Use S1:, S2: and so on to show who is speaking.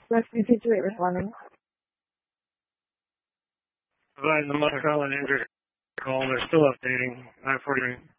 S1: Rescue 228 responding.
S2: Providing the Mother Colin injured call. They're still updating. 943.